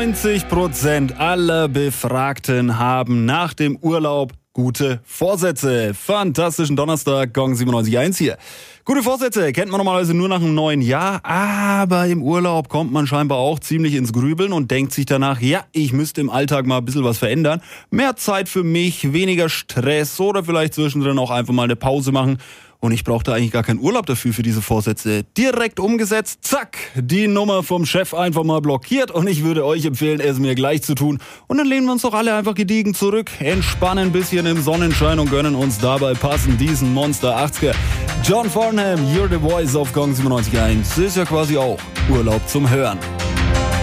90% aller Befragten haben nach dem Urlaub gute Vorsätze. Fantastischen Donnerstag, Gong 97.1 hier. Gute Vorsätze kennt man normalerweise nur nach einem neuen Jahr, aber im Urlaub kommt man scheinbar auch ziemlich ins Grübeln und denkt sich danach, ja, ich müsste im Alltag mal ein bisschen was verändern. Mehr Zeit für mich, weniger Stress oder vielleicht zwischendrin auch einfach mal eine Pause machen. Und ich brauchte eigentlich gar keinen Urlaub dafür für diese Vorsätze. Direkt umgesetzt, zack, die Nummer vom Chef einfach mal blockiert. Und ich würde euch empfehlen, es mir gleich zu tun. Und dann lehnen wir uns doch alle einfach gediegen zurück, entspannen ein bisschen im Sonnenschein und gönnen uns dabei passend diesen Monster 80er. John Farnham, You're the Voice auf Gong 97.1. Ist ja quasi auch Urlaub zum Hören.